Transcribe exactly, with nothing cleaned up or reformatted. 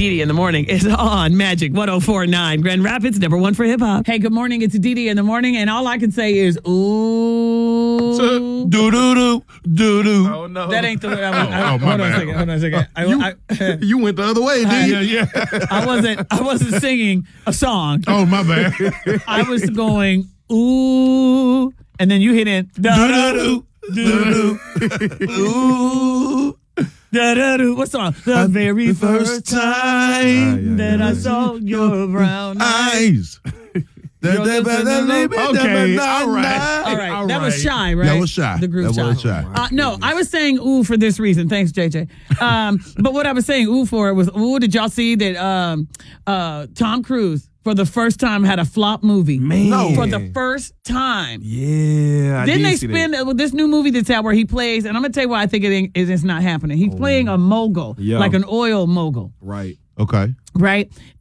Dee in the morning is on Magic one oh four point nine. Grand Rapids, number one for hip hop. Hey, good morning. It's Dee in the morning, and all I can say is, ooh. Do do do do do. Oh no, that ain't the way I was. Oh, I, oh, my hold on bad. a second. Hold on a second. I, You, I, you went the other way, I- did you? yeah. I wasn't. I wasn't singing a song. Oh, my bad. I was going ooh, and then you hit it. Da da do do do. Ooh. Da da do. What song? The very first time that I saw your brown eyes. Eyes. Okay, all right. All right, All that was right. Shy, right? That was Shy. The group That Shy. was Shy. Uh, no, I was saying ooh for this reason. Thanks, J J. Um, but what I was saying ooh for was ooh. Did y'all see that? Um, uh, Tom Cruise for the first time had a flop movie. Man. No. For the first time. Yeah. I Didn't did they see spend that. uh, this new movie that's out where he plays? And I'm gonna tell you why I think it ain't, it's not happening. He's playing a mogul, Yeah. like an oil mogul, Right. Okay. right?